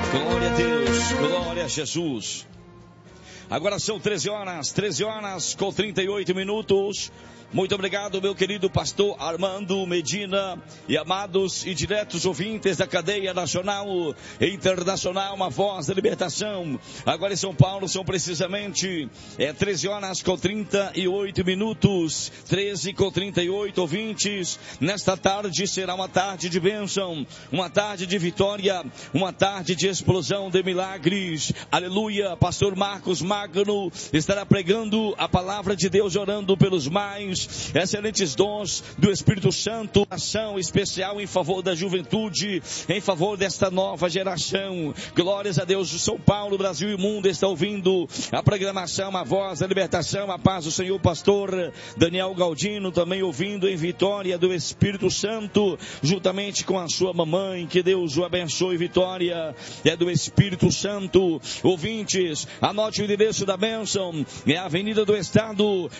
Glória a Deus, glória a Jesus. Agora são 13 horas com 38 minutos. Muito obrigado, meu querido pastor Armando Medina e amados e diretos ouvintes da cadeia nacional e internacional, uma voz da libertação. Agora em São Paulo são precisamente 13 horas com 38 minutos, 13 com 38 ouvintes. Nesta tarde será uma tarde de bênção, uma tarde de vitória, uma tarde de explosão de milagres. Aleluia. Pastor Marcos Magno estará pregando a palavra de Deus, orando pelos mais excelentes dons do Espírito Santo, ação especial em favor da juventude, em favor desta nova geração. Glórias a Deus. São Paulo, Brasil e mundo está ouvindo a programação, a voz da libertação, a paz do Senhor. Pastor Daniel Galdino também ouvindo em Vitória do Espírito Santo, juntamente com a sua mamãe. Que Deus o abençoe. Vitória é do Espírito Santo. Ouvintes, anote o endereço da bênção, é a Avenida do Estado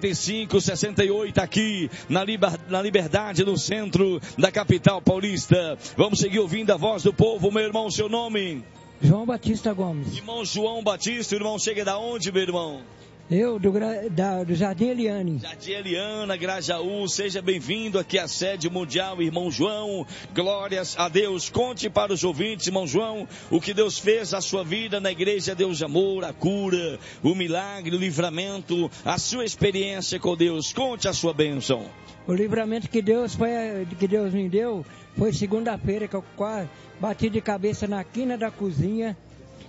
4568, aqui na Liberdade, no centro da capital paulista. Vamos seguir ouvindo a voz do povo. Meu irmão, seu nome? João Batista Gomes. Irmão João Batista. O irmão chega da onde, meu irmão? Eu, do Jardim Eliane. Jardim Eliana, Grajaú. Seja bem-vindo aqui à sede mundial, irmão João. Glórias a Deus. Conte para os ouvintes, irmão João, o que Deus fez na sua vida na igreja Deus de Amor, a cura, o milagre, o livramento, a sua experiência com Deus. Conte a sua bênção. O livramento que Deus me deu foi segunda-feira, que eu quase bati de cabeça na quina da cozinha,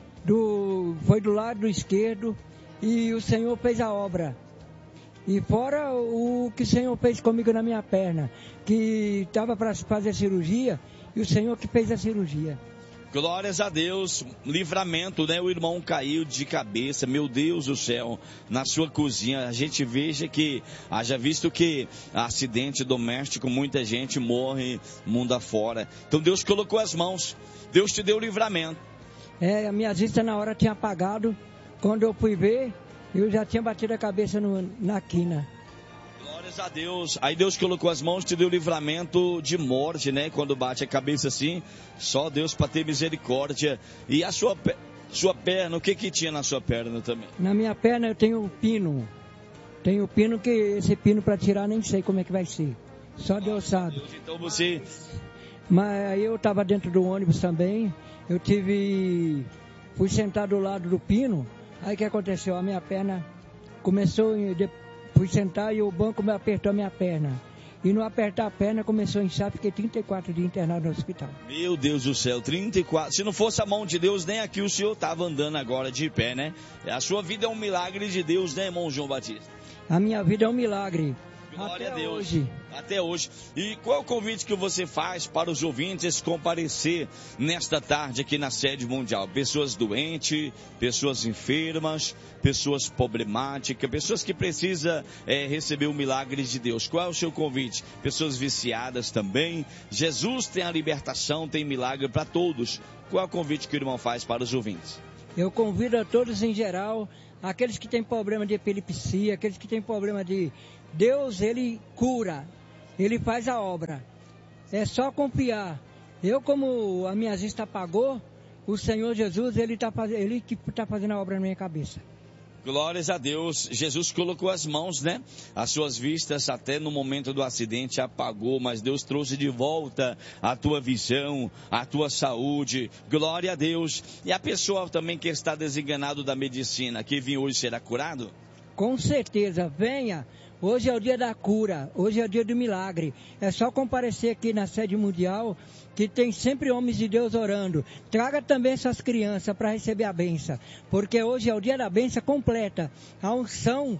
foi do lado esquerdo. E o Senhor fez a obra. E fora o que o Senhor fez comigo na minha perna, que estava para fazer cirurgia, e o Senhor que fez a cirurgia. Glórias a Deus, livramento, né? O irmão caiu de cabeça, meu Deus do céu, na sua cozinha. A gente veja que, haja visto que acidente doméstico, muita gente morre mundo afora. Então Deus colocou as mãos, Deus te deu livramento. A minha vista na hora tinha apagado. Quando eu fui ver, eu já tinha batido a cabeça na quina. Glórias a Deus. Aí Deus colocou as mãos, te deu livramento de morte, né? Quando bate a cabeça assim, só Deus para ter misericórdia. E a sua perna, o que tinha na sua perna também? Na minha perna eu tenho pino. Tenho pino, que esse pino para tirar nem sei como é que vai ser. Só Deus sabe. Deus, então você... Mas aí eu estava dentro do ônibus também. Fui sentado do lado do pino. Aí o que aconteceu? A minha perna começou, fui sentar e o banco me apertou a minha perna. E no apertar a perna começou a inchar, fiquei 34 dias internado no hospital. Meu Deus do céu, 34. Se não fosse a mão de Deus, nem aqui o senhor estava andando agora de pé, né? A sua vida é um milagre de Deus, né, irmão João Batista? A minha vida é um milagre. Glória a Deus. Até hoje. E qual é o convite que você faz para os ouvintes comparecer nesta tarde aqui na sede mundial? Pessoas doentes, pessoas enfermas, pessoas problemáticas, pessoas que precisam receber o milagre de Deus. Qual é o seu convite? Pessoas viciadas também. Jesus tem a libertação, tem milagre para todos. Qual é o convite que o irmão faz para os ouvintes? Eu convido a todos em geral, aqueles que têm problema de epilepsia, aqueles que têm problema de... Deus, Ele cura, Ele faz a obra. É só confiar. Eu, como a minha vista apagou, o Senhor Jesus, Ele que está fazendo a obra na minha cabeça. Glórias a Deus. Jesus colocou as mãos, né? As suas vistas até no momento do acidente apagou, mas Deus trouxe de volta a tua visão, a tua saúde. Glória a Deus. E a pessoa também que está desenganado da medicina, que vem hoje, será curado? Com certeza, venha. Hoje é o dia da cura, hoje é o dia do milagre. É só comparecer aqui na sede mundial, que tem sempre homens de Deus orando. Traga também suas crianças para receber a bênção, porque hoje é o dia da bênção completa. A unção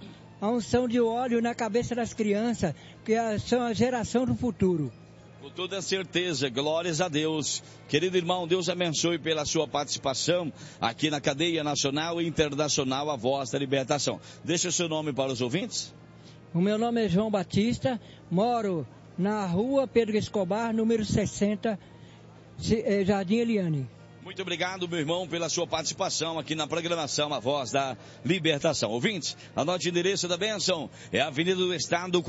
de óleo na cabeça das crianças, que são a geração do futuro. Com toda certeza, glórias a Deus. Querido irmão, Deus abençoe pela sua participação aqui na cadeia nacional e internacional, a voz da libertação. Deixa o seu nome para os ouvintes. O meu nome é João Batista, moro na rua Pedro Escobar, número 60, Jardim Eliane. Muito obrigado, meu irmão, pela sua participação aqui na programação A Voz da Libertação. Ouvintes, anote o endereço da bênção. É a Avenida do Estado,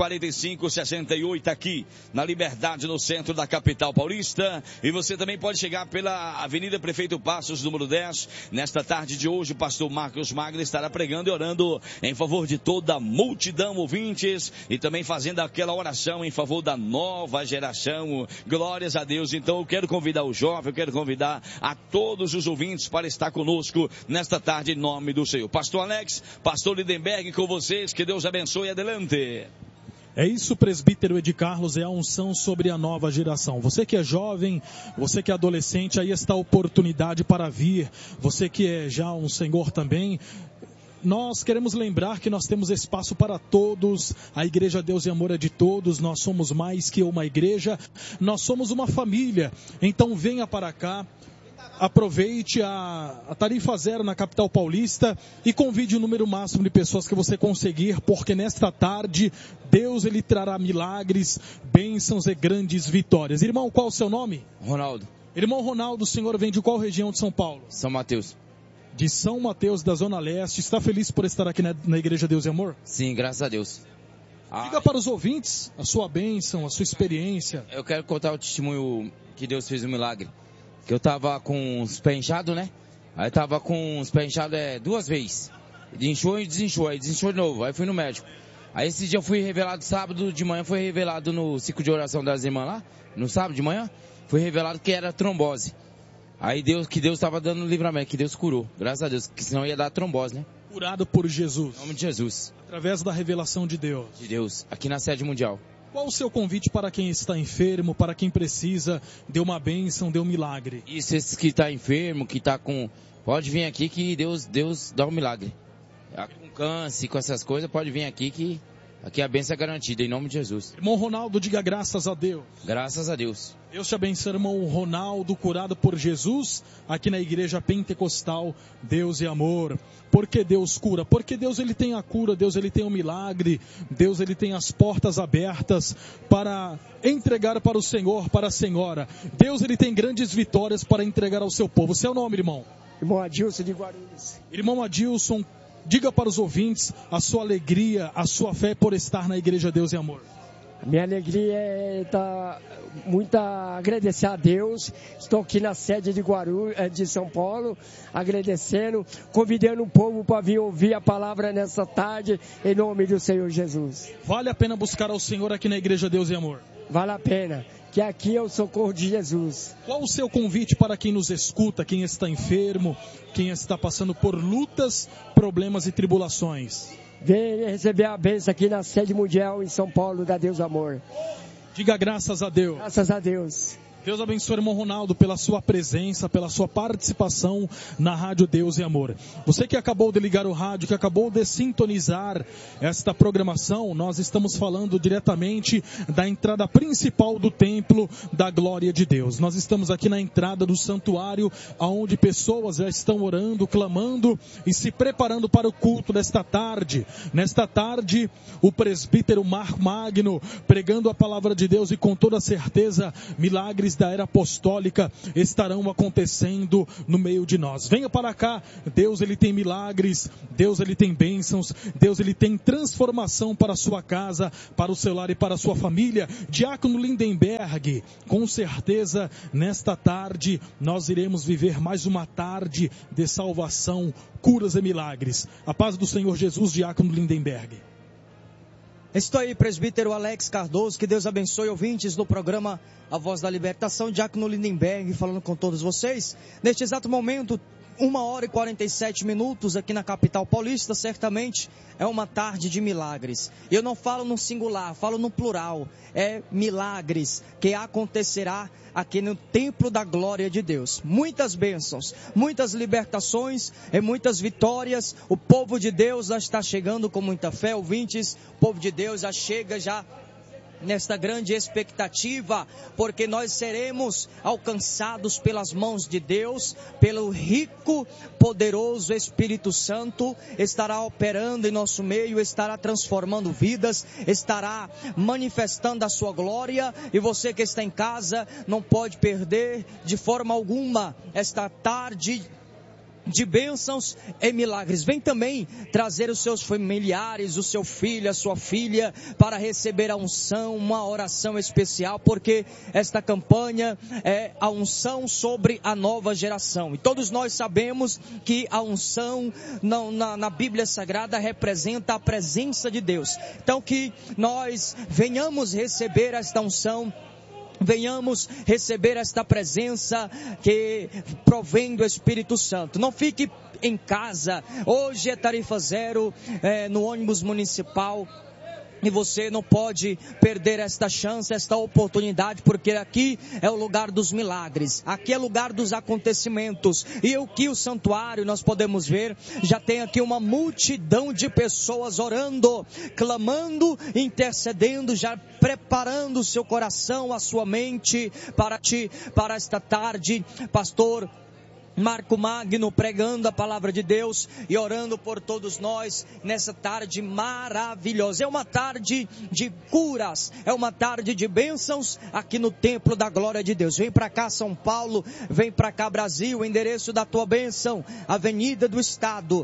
4568, aqui na Liberdade, no centro da capital paulista. E você também pode chegar pela Avenida Prefeito Passos, número 10. Nesta tarde de hoje, o pastor Marcos Magno estará pregando e orando em favor de toda a multidão, ouvintes, e também fazendo aquela oração em favor da nova geração. Glórias a Deus. Então eu quero convidar o jovem, eu quero convidar a todos os ouvintes para estar conosco nesta tarde em nome do Senhor. Pastor Alex, pastor Lindenberg com vocês, que Deus abençoe, adelante. É isso, presbítero Ed Carlos, é a unção sobre a nova geração. Você que é jovem, você que é adolescente, aí está a oportunidade para vir. Você que é já um senhor também, nós queremos lembrar que nós temos espaço para todos. A Igreja Deus e Amor é de todos. Nós somos mais que uma igreja, nós somos uma família. Então venha para cá. Aproveite a tarifa zero na capital paulista e convide o número máximo de pessoas que você conseguir, porque nesta tarde Deus ele trará milagres, bênçãos e grandes vitórias. Irmão, qual o seu nome? Ronaldo. Irmão Ronaldo, o senhor vem de qual região de São Paulo? São Mateus. De São Mateus, da Zona Leste. Está feliz por estar aqui na Igreja Deus e Amor? Sim, graças a Deus. Diga para os ouvintes a sua bênção, a sua experiência. Eu quero contar o testemunho que Deus fez um milagre. Que eu tava com os pés inchados, né? Aí tava com os pés inchados 2 vezes. Inchou e desinchou, aí desinchou de novo, aí fui no médico. Aí esse dia eu fui revelado sábado de manhã, foi revelado no ciclo de oração das irmãs lá, no sábado de manhã, foi revelado que era trombose. Aí Deus estava dando livramento, que Deus curou, graças a Deus, que senão ia dar trombose, né? Curado por Jesus. Em nome de Jesus. Através da revelação de Deus. De Deus, aqui na sede mundial. Qual o seu convite para quem está enfermo, para quem precisa de uma bênção, de um milagre? Isso, esses que está enfermo, que está com... Pode vir aqui que Deus dá um milagre. Com câncer, com essas coisas, pode vir aqui que aqui a bênção é garantida, em nome de Jesus. Irmão Ronaldo, diga graças a Deus. Graças a Deus. Deus te abençoe, irmão Ronaldo, curado por Jesus, aqui na Igreja Pentecostal, Deus e Amor. Por que Deus cura? Porque Deus ele tem a cura, Deus ele tem o milagre, Deus ele tem as portas abertas para entregar para o Senhor, para a Senhora. Deus ele tem grandes vitórias para entregar ao seu povo. Seu nome, irmão? Irmão Adilson de Guarulhos. Irmão Adilson, diga para os ouvintes a sua alegria, a sua fé por estar na Igreja Deus e Amor. A minha alegria é muito agradecer a Deus. Estou aqui na sede de Guarulhos, de São Paulo, agradecendo, convidando o povo para vir ouvir a palavra nessa tarde, em nome do Senhor Jesus. Vale a pena buscar ao Senhor aqui na Igreja Deus e Amor? Vale a pena, que aqui é o socorro de Jesus. Qual o seu convite para quem nos escuta, quem está enfermo, quem está passando por lutas, problemas e tribulações? Venha receber a bênção aqui na sede mundial em São Paulo, da Deus Amor. Diga graças a Deus. Graças a Deus. Deus abençoe, irmão Ronaldo, pela sua presença, pela sua participação na Rádio Deus e Amor. Você que acabou de ligar o rádio, que acabou de sintonizar esta programação, nós estamos falando diretamente da entrada principal do templo da glória de Deus. Nós estamos aqui na entrada do santuário, onde pessoas já estão orando, clamando e se preparando para o culto desta tarde. Nesta tarde, o presbítero Marco Magno pregando a palavra de Deus e com toda certeza, milagres da era apostólica estarão acontecendo no meio de nós. Venha para cá, Deus ele tem milagres, Deus ele tem bênçãos, Deus ele tem transformação para a sua casa, para o seu lar e para a sua família. Diácono Lindenberg, com certeza nesta tarde nós iremos viver mais uma tarde de salvação, curas e milagres. A paz do Senhor Jesus, Diácono Lindenberg. Estou aí, presbítero Alex Cardoso, que Deus abençoe ouvintes do programa A Voz da Libertação, Diácono Lindenberg, falando com todos vocês. Neste exato momento, 1h47 aqui na capital paulista, certamente é uma tarde de milagres. E eu não falo no singular, falo no plural. É milagres que acontecerá aqui no templo da glória de Deus. Muitas bênçãos, muitas libertações e muitas vitórias. O povo de Deus já está chegando com muita fé, ouvintes. O povo de Deus já chega, já nesta grande expectativa, porque nós seremos alcançados pelas mãos de Deus, pelo rico, poderoso Espírito Santo, estará operando em nosso meio, estará transformando vidas, estará manifestando a sua glória, e você que está em casa não pode perder de forma alguma esta tarde de bênçãos e milagres. Vem também trazer os seus familiares, o seu filho, a sua filha, para receber a unção, uma oração especial, porque esta campanha é a unção sobre a nova geração. E todos nós sabemos que a unção na Bíblia Sagrada representa a presença de Deus. Então que nós venhamos receber esta unção, venhamos receber esta presença que provém do Espírito Santo. Não fique em casa. Hoje é tarifa zero no ônibus municipal. E você não pode perder esta chance, esta oportunidade, porque aqui é o lugar dos milagres, aqui é o lugar dos acontecimentos. E aqui o santuário, nós podemos ver, já tem aqui uma multidão de pessoas orando, clamando, intercedendo, já preparando o seu coração, a sua mente para esta tarde. Pastor Marco Magno pregando a palavra de Deus e orando por todos nós nessa tarde maravilhosa. É uma tarde de curas, é uma tarde de bênçãos aqui no templo da glória de Deus. Vem para cá São Paulo, vem para cá Brasil, o endereço da tua bênção, Avenida do Estado,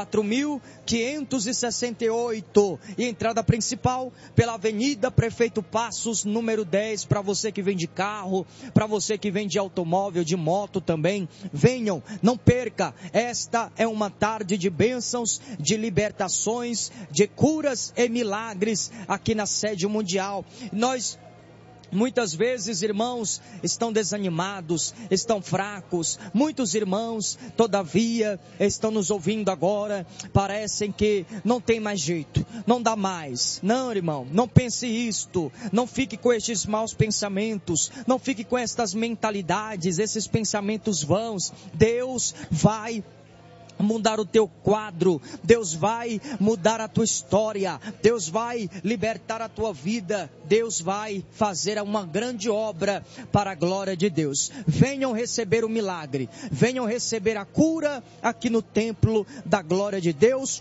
4.568, e entrada principal pela Avenida Prefeito Passos, número 10, para você que vem de carro, para você que vem de automóvel, de moto também, venham, não perca, esta é uma tarde de bênçãos, de libertações, de curas e milagres aqui na sede mundial. Nós muitas vezes, irmãos, estão desanimados, estão fracos. Muitos irmãos, todavia, estão nos ouvindo agora, parecem que não tem mais jeito, não dá mais. Não, irmão, não pense isto, não fique com estes maus pensamentos, não fique com estas mentalidades, esses pensamentos vãos. Deus vai mudar o teu quadro, Deus vai mudar a tua história, Deus vai libertar a tua vida, Deus vai fazer uma grande obra para a glória de Deus. Venham receber o milagre, venham receber a cura aqui no templo da glória de Deus.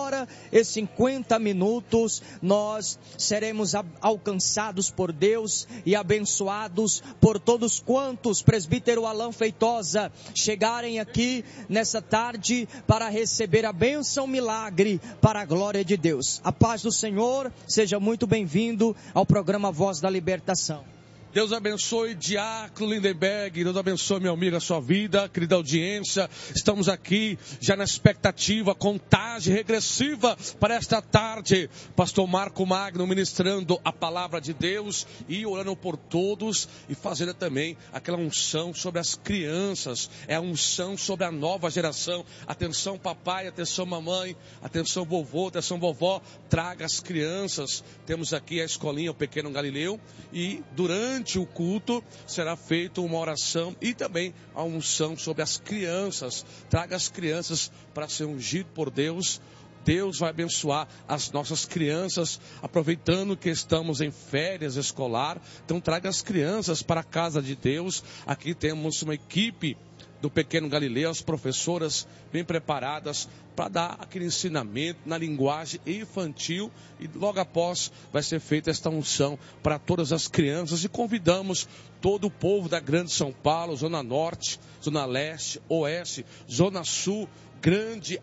1h50 nós seremos alcançados por Deus e abençoados por todos quantos, presbítero Alain Feitosa, chegarem aqui nessa tarde para receber a bênção, milagre para a glória de Deus. A paz do Senhor, seja muito bem-vindo ao programa Voz da Libertação. Deus abençoe Diácono Lindenberg, Deus abençoe, meu amigo, a sua vida, querida audiência. Estamos aqui já na expectativa, contagem regressiva para esta tarde. Pastor Marco Magno ministrando a palavra de Deus e orando por todos e fazendo também aquela unção sobre as crianças. É a unção sobre a nova geração. Atenção papai, atenção mamãe, atenção vovô, atenção vovó, traga as crianças. Temos aqui a escolinha, o Pequeno Galileu, e durante o culto será feita uma oração e também a unção sobre as crianças. Traga as crianças para ser ungido por Deus. Deus vai abençoar as nossas crianças, aproveitando que estamos em férias escolar. Então traga as crianças para a casa de Deus. Aqui temos uma equipe do Pequeno Galileu, as professoras bem preparadas para dar aquele ensinamento na linguagem infantil, e logo após vai ser feita esta unção para todas as crianças, e convidamos todo o povo da Grande São Paulo, Zona Norte, Zona Leste, Oeste, Zona Sul, Grande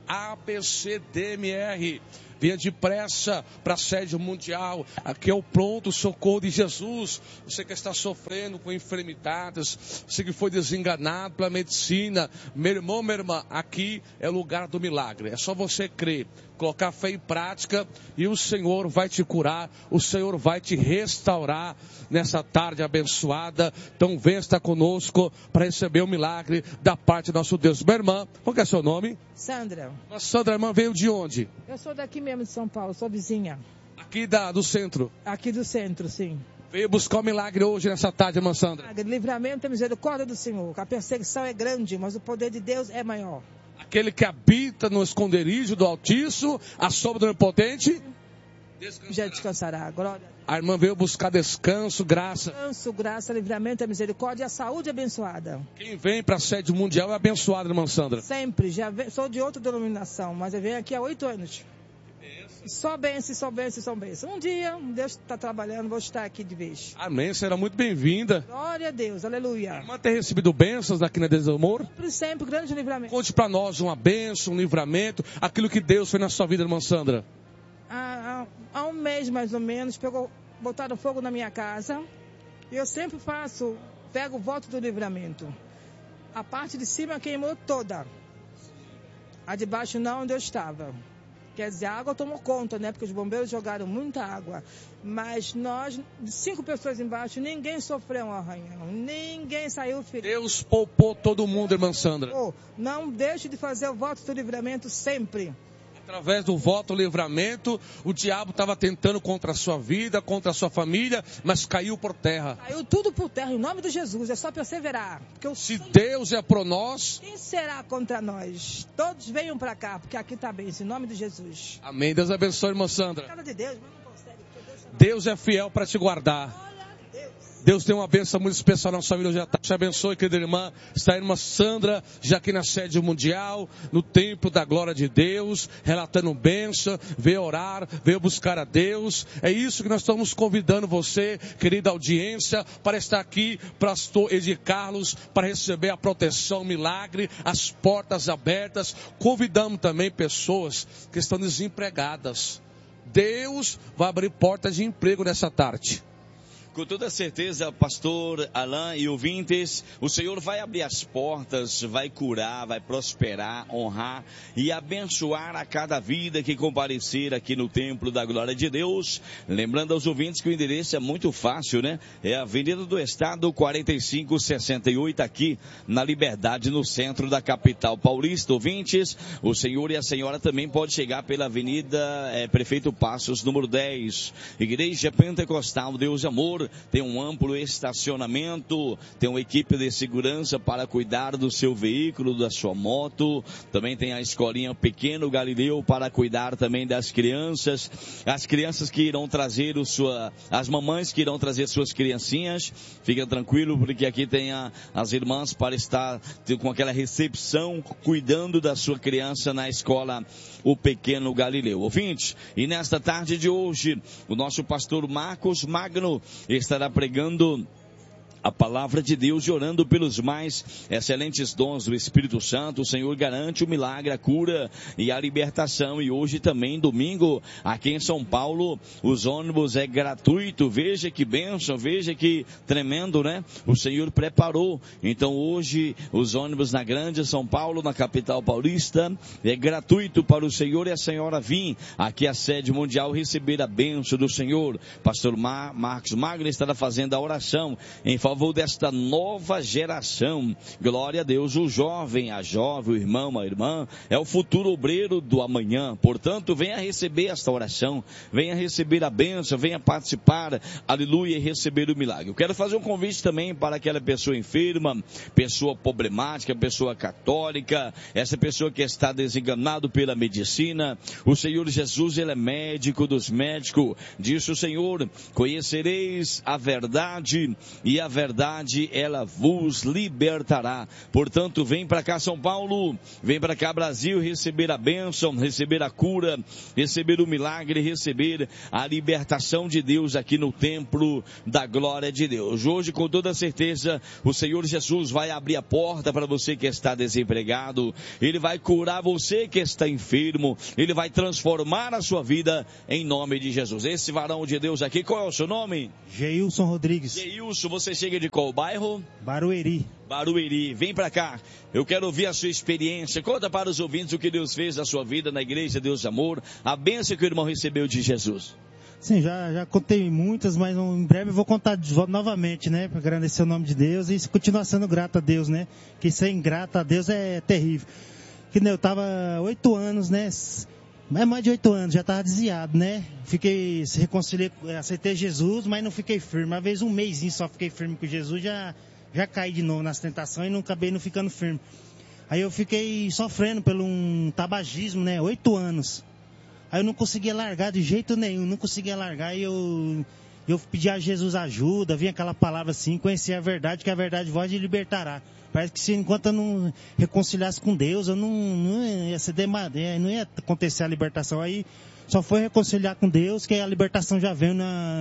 ABCDMR. Venha depressa para a sede mundial. Aqui é o pronto socorro de Jesus. Você que está sofrendo com enfermidades, você que foi desenganado pela medicina, meu irmão, minha irmã, aqui é o lugar do milagre. É só você crer, colocar fé em prática, e o Senhor vai te curar, o Senhor vai te restaurar nessa tarde abençoada. Então venha estar conosco para receber o milagre da parte do nosso Deus. Minha irmã, qual que é seu nome? Sandra. Sandra, irmã, veio de onde? Eu sou daqui mesmo de São Paulo, sou vizinha. Aqui do centro? Aqui do centro, sim. Veio buscar o milagre hoje nessa tarde, irmã Sandra. Livramento e misericórdia do Senhor. A perseguição é grande, mas o poder de Deus é maior. Aquele que habita no esconderijo do Altíssimo, a sombra do Onipotente. já descansará. Glória. A irmã veio buscar descanso, graça. Descanso, graça, livramento, misericórdia e a saúde abençoada. Quem vem para a sede mundial é abençoado, irmã Sandra. Sempre. Sou de outra denominação, mas eu venho aqui há 8 anos. Só bênção, só bênção, só bênção. Um dia, Deus está trabalhando, vou estar aqui de vez. Amém, será muito bem-vinda. Glória a Deus, aleluia. A irmã tem recebido bênçãos aqui na Deus do Amor? Sempre, grande livramento. Conte para nós uma bênção, um livramento, aquilo que Deus fez na sua vida, irmã Sandra. Há um mês, mais ou menos, botaram fogo na minha casa. E eu sempre pego o voto do livramento. A parte de cima queimou toda. A de baixo não, onde eu estava. Quer dizer, a água tomou conta, né? Porque os bombeiros jogaram muita água. Mas nós, 5 pessoas embaixo, ninguém sofreu um arranhão. Ninguém saiu ferido. Deus poupou todo mundo, irmã Sandra. Não deixe de fazer o voto do livramento sempre. Através do voto livramento, o diabo estava tentando contra a sua vida, contra a sua família, mas caiu por terra. Caiu tudo por terra, em nome de Jesus, é só perseverar. Se Deus é por nós, quem será contra nós? Todos venham para cá, porque aqui está bem, em nome de Jesus. Amém, Deus abençoe, irmã Sandra. Cara de Deus, mas não consegue. Deus é fiel para te guardar. Deus tem uma bênção muito especial na sua vida. Já te abençoe, querida irmã. Está a irmã Sandra, já aqui na sede mundial, no templo da glória de Deus, relatando bênção, veio orar, veio buscar a Deus. É isso que nós estamos convidando você, querida audiência, para estar aqui, pastor Edir Carlos, para receber a proteção, o milagre, as portas abertas. Convidamos também pessoas que estão desempregadas. Deus vai abrir portas de emprego nessa tarde. Com toda certeza, pastor Alain e ouvintes, o Senhor vai abrir as portas, vai curar, vai prosperar, honrar e abençoar a cada vida que comparecer aqui no Templo da Glória de Deus. Lembrando aos ouvintes que o endereço é muito fácil, né? É a Avenida do Estado 4568, aqui na Liberdade, no centro da capital paulista. Ouvintes, o senhor e a senhora também pode chegar pela Avenida Prefeito Passos, número 10. Igreja Pentecostal Deus e Amor. Tem um amplo estacionamento, tem uma equipe de segurança para cuidar do seu veículo, da sua moto. Também tem a escolinha Pequeno Galileu para cuidar também das crianças. As crianças que irão trazer as mamães que irão trazer suas criancinhas. Fica tranquilo, porque aqui tem as irmãs para estar com aquela recepção, cuidando da sua criança na escola O Pequeno Galileu. Ouvintes, e nesta tarde de hoje, o nosso pastor Marcos Magno estará pregando a palavra de Deus e orando pelos mais excelentes dons do Espírito Santo. O Senhor garante o milagre, a cura e a libertação. E hoje também, domingo, aqui em São Paulo, os ônibus é gratuito. Veja que bênção, veja que tremendo, né? O Senhor preparou. Então hoje, os ônibus na Grande São Paulo, na capital paulista, é gratuito para o Senhor e a senhora vir aqui à sede mundial receber a bênção do Senhor. Pastor Marcos Magno estará fazendo a oração em favor desta nova geração. Glória a Deus. O jovem, a jovem, o irmão, a irmã é o futuro obreiro do amanhã. Portanto, venha receber esta oração, venha receber a bênção, venha participar, aleluia, e receber o milagre. Eu quero fazer um convite também para aquela pessoa enferma, pessoa problemática, pessoa católica, essa pessoa que está desenganado pela medicina. O Senhor Jesus, Ele é médico dos médicos. Disse o Senhor: conhecereis a verdade e a verdade ela vos libertará. Portanto, vem para cá São Paulo, vem para cá Brasil, receber a bênção, receber a cura, receber o milagre, receber a libertação de Deus aqui no templo da glória de Deus. Hoje, com toda certeza, o Senhor Jesus vai abrir a porta para você que está desempregado. Ele vai curar você que está enfermo. Ele vai transformar a sua vida em nome de Jesus. Esse varão de Deus aqui, qual é o seu nome? Geilson Rodrigues. Geilson, você chega de qual bairro? Barueri. Barueri, vem pra cá. Eu quero ouvir a sua experiência. Conta para os ouvintes o que Deus fez na sua vida, na igreja Deus Amor, a bênção que o irmão recebeu de Jesus. Sim, já contei muitas, mas em breve eu vou contar novamente, né? Para agradecer o nome de Deus e continuar sendo grato a Deus, né? Que ser ingrato a Deus é terrível. Que eu tava 8 anos, né? Mais de 8 anos, já estava desviado, né? Se reconciliei, aceitei Jesus, mas não fiquei firme. Uma vez, um mêsinho só fiquei firme com Jesus, já caí de novo nas tentações e acabei não ficando firme. Aí eu fiquei sofrendo pelo um tabagismo, né? 8 anos. Aí eu não conseguia largar de jeito nenhum, não conseguia largar e eu pedi a Jesus ajuda, vinha aquela palavra assim, conhecer a verdade, que a verdade vós te libertará. Parece que enquanto eu não reconciliasse com Deus, eu não ia ser não ia acontecer a libertação. Aí só foi reconciliar com Deus, que a libertação já veio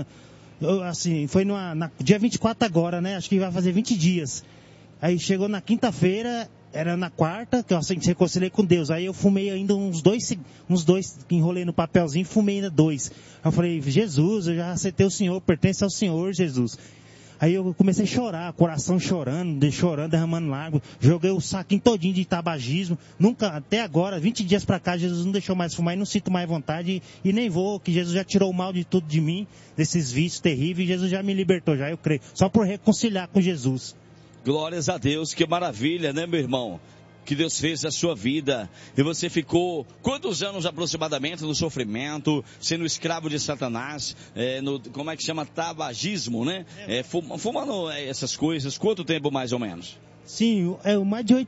foi dia 24 agora, né? Acho que vai fazer 20 dias. Aí chegou na quinta-feira, era na quarta, que eu reconciliei com Deus. Aí eu fumei ainda uns dois, enrolei no papelzinho, fumei ainda 2. Aí eu falei, Jesus, eu já aceitei o Senhor, pertence ao Senhor, Jesus. Aí eu comecei a chorar, coração chorando, derramando lágrimas. Joguei o saquinho todinho de tabagismo. Nunca, até agora, 20 dias pra cá, Jesus não deixou mais fumar e não sinto mais vontade. E nem vou, que Jesus já tirou o mal de tudo de mim, desses vícios terríveis. E Jesus já me libertou, já eu creio. Só por reconciliar com Jesus. Glórias a Deus, que maravilha, né, meu irmão? Que Deus fez na sua vida. E você ficou quantos anos aproximadamente no sofrimento, sendo escravo de Satanás, como é que chama? Tabagismo, né? Fumando essas coisas, quanto tempo mais ou menos? Sim, mais de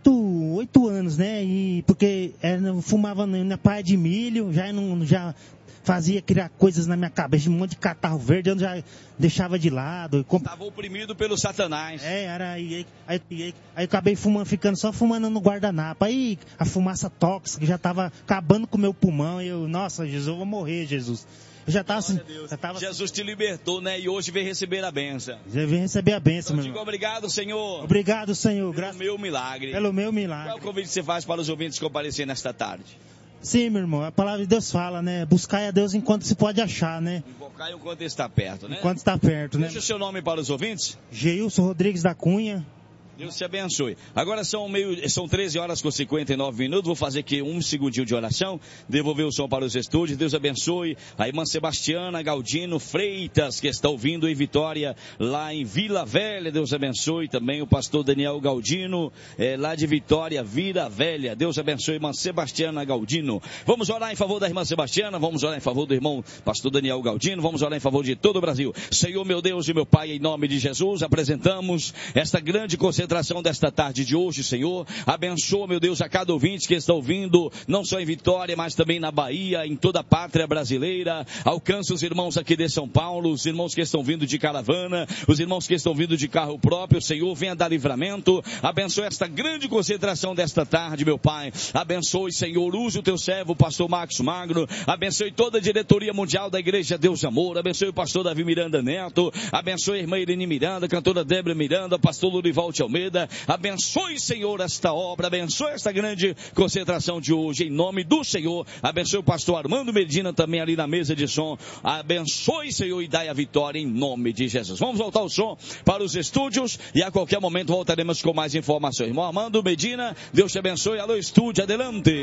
8 anos, né? E porque eu fumava na praia de milho, já fazia criar coisas na minha cabeça, um monte de catarro verde, eu já deixava de lado. Estava oprimido pelo Satanás. Aí eu acabei ficando só fumando no guardanapo. Aí a fumaça tóxica já estava acabando com o meu pulmão. E nossa, Jesus, eu vou morrer, Jesus. Eu já estava assim. Jesus te libertou, né? E hoje vem receber a bênção. Já vem receber a bênção, meu irmão. Obrigado, Senhor. Obrigado, Senhor. Pelo meu milagre. Pelo meu milagre. Qual é o convite que você faz para os ouvintes comparecer nesta tarde? Sim, meu irmão, a palavra de Deus fala, né? Buscai a Deus enquanto se pode achar, né? Invocar enquanto ele está perto, né? Enquanto está perto, né? Deixa o seu nome para os ouvintes. Geilson Rodrigues da Cunha. Deus te abençoe. Agora são 13 horas com 59 minutos. Vou fazer aqui um segundinho de oração. Devolver o som para os estúdios. Deus abençoe a irmã Sebastiana Galdino Freitas, que está ouvindo em Vitória, lá em Vila Velha. Deus abençoe também o pastor Daniel Galdino, lá de Vitória, Vila Velha. Deus abençoe a irmã Sebastiana Galdino. Vamos orar em favor da irmã Sebastiana. Vamos orar em favor do irmão pastor Daniel Galdino. Vamos orar em favor de todo o Brasil. Senhor, meu Deus e meu Pai, em nome de Jesus, apresentamos esta grande concentração desta tarde de hoje, Senhor. Abençoa, meu Deus, a cada ouvinte que está ouvindo, não só em Vitória, mas também na Bahia, em toda a pátria brasileira. Alcança os irmãos aqui de São Paulo, os irmãos que estão vindo de caravana, os irmãos que estão vindo de carro próprio. Senhor, venha dar livramento. Abençoa esta grande concentração desta tarde, meu Pai. Abençoe, Senhor, use o teu servo, o pastor Marcos Magno. Abençoe toda a diretoria mundial da Igreja Deus de Amor. Abençoe o pastor Davi Miranda Neto. Abençoe a irmã Irene Miranda, a cantora Débora Miranda, pastor Lurival Almeida. Abençoe, Senhor, esta obra, abençoe esta grande concentração de hoje, em nome do Senhor. Abençoe o pastor Armando Medina também ali na mesa de som. Abençoe, Senhor, e dai a vitória em nome de Jesus. Vamos voltar o som para os estúdios e a qualquer momento voltaremos com mais informações. Irmão Armando Medina, Deus te abençoe. Alô, estúdio, adelante.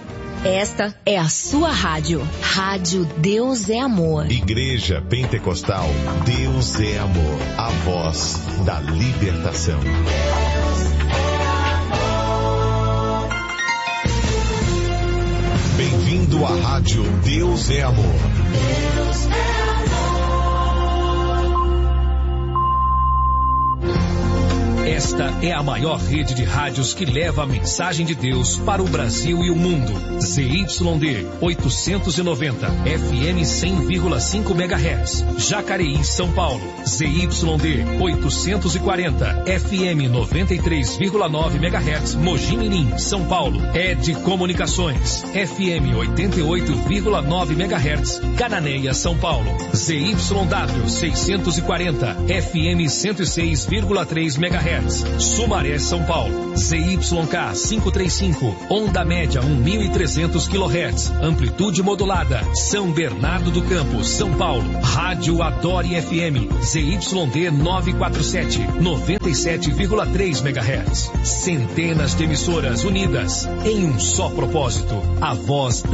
Esta é a sua rádio. Rádio Deus é Amor. Igreja Pentecostal Deus é Amor. A voz da libertação. Bem-vindo à rádio Deus é Amor. Deus é Esta é a maior rede de rádios que leva a mensagem de Deus para o Brasil e o mundo. ZYD 890, FM 100,5 MHz. Jacareí, São Paulo. ZYD 840, FM 93,9 MHz. Mogi Mirim, São Paulo. ED Comunicações, FM 88,9 MHz. Cananéia, São Paulo. ZYW 640, FM 106,3 MHz. Sumaré, São Paulo. ZYK 535, onda média 1.300 kHz, amplitude modulada. São Bernardo do Campo, São Paulo. Rádio Adore FM, ZYD 947, 97,3 MHz. Centenas de emissoras unidas em um só propósito, a voz